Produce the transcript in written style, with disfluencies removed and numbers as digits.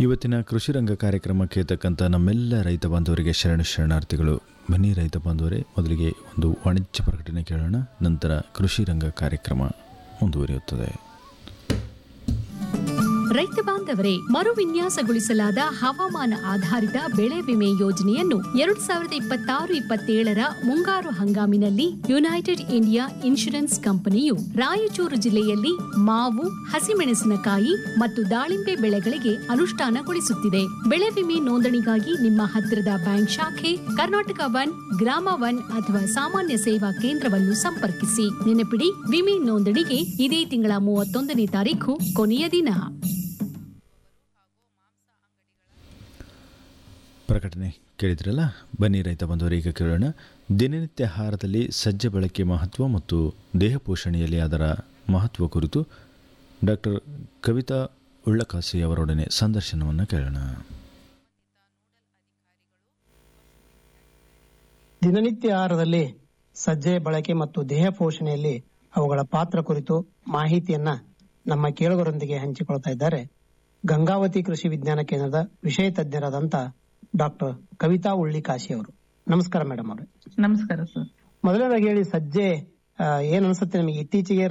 ಇವತ್ತಿನ ಕೃಷಿ ರಂಗ ಕಾರ್ಯಕ್ರಮಕ್ಕೆ ತಕ್ಕಂಥ ನಮ್ಮೆಲ್ಲ ರೈತ ಬಾಂಧವರಿಗೆ ಶರಣಾರ್ಥಿಗಳು. ಬನ್ನಿ ರೈತ ಬಾಂಧವರೇ, ಮೊದಲಿಗೆ ಒಂದು ವಾಣಿಜ್ಯ ಪ್ರಕಟಣೆ ಕೇಳೋಣ. ನಂತರ ಕೃಷಿ ರಂಗ ಕಾರ್ಯಕ್ರಮ ಮುಂದುವರಿಯುತ್ತದೆ. ರೈತ ಬಾಂಧವರೇ, ಮರುವಿನ್ಯಾಸಗೊಳಿಸಲಾದ ಹವಾಮಾನ ಆಧಾರಿತ ಬೆಳೆ ವಿಮೆ ಯೋಜನೆಯನ್ನು 2026-27 ಮುಂಗಾರು ಹಂಗಾಮಿನಲ್ಲಿ ಯುನೈಟೆಡ್ ಇಂಡಿಯಾ ಇನ್ಶೂರೆನ್ಸ್ ಕಂಪನಿಯು ರಾಯಚೂರು ಜಿಲ್ಲೆಯಲ್ಲಿ ಮಾವು, ಹಸಿಮೆಣಸಿನಕಾಯಿ ಮತ್ತು ದಾಳಿಂಬೆ ಬೆಳೆಗಳಿಗೆ ಅನುಷ್ಠಾನಗೊಳಿಸುತ್ತಿದೆ. ಬೆಳೆ ವಿಮೆ ನೋಂದಣಿಗಾಗಿ ನಿಮ್ಮ ಹತ್ತಿರದ ಬ್ಯಾಂಕ್ ಶಾಖೆ, ಕರ್ನಾಟಕ ಒನ್, ಗ್ರಾಮ ಒನ್ ಅಥವಾ ಸಾಮಾನ್ಯ ಸೇವಾ ಕೇಂದ್ರವನ್ನು ಸಂಪರ್ಕಿಸಿ. ನೆನಪಿಡಿ, ವಿಮೆ ನೋಂದಣಿಗೆ ಇದೇ ತಿಂಗಳ 31ನೇ ತಾರೀಖು ಕೊನೆಯ ದಿನ. ಪ್ರಕಟಣೆ ಕೇಳಿದ್ರಲ್ಲ. ಬನ್ನಿ ರೈತ ಬಂದವರು, ಈಗ ಕೇಳೋಣ. ದಿನನಿತ್ಯ ಆಹಾರದಲ್ಲಿ ಸಜ್ಜೆ ಬಳಕೆ ಮಹತ್ವ ಮತ್ತು ದೇಹ ಪೋಷಣೆಯಲ್ಲಿ ಅದರ ಮಹತ್ವ ಕುರಿತು ಡಾಕ್ಟರ್ ಕವಿತಾ ಉಳ್ಳಕಾಸಿ ಅವರೊಡನೆ ಸಂದರ್ಶನವನ್ನು ಕೇಳೋಣ. ದಿನನಿತ್ಯ ಆಹಾರದಲ್ಲಿ ಸಜ್ಜೆ ಬಳಕೆ ಮತ್ತು ದೇಹ ಪೋಷಣೆಯಲ್ಲಿ ಅವುಗಳ ಪಾತ್ರ ಕುರಿತು ಮಾಹಿತಿಯನ್ನ ನಮ್ಮ ಕೇಳುಗರೊಂದಿಗೆ ಹಂಚಿಕೊಳ್ತಾ ಇದ್ದಾರೆ ಗಂಗಾವತಿ ಕೃಷಿ ವಿಜ್ಞಾನ ಕೇಂದ್ರದ ವಿಷಯ ತಜ್ಞರಾದಂತ ಡಾಕ್ಟರ್ ಕವಿತಾ ಉಳ್ಳಿಕಾಶಿ ಅವರು. ನಮಸ್ಕಾರ ಮೇಡಮ್ ಅವರೇ. ನಮಸ್ಕಾರ ಸರ್. ಮೊದಲನೇದಾಗಿ ಹೇಳಿ, ಸಜ್ಜೆ ಏನ್ ಅನ್ಸುತ್ತೆ ನಿಮಗೆ? ಇತ್ತೀಚೆಗೆ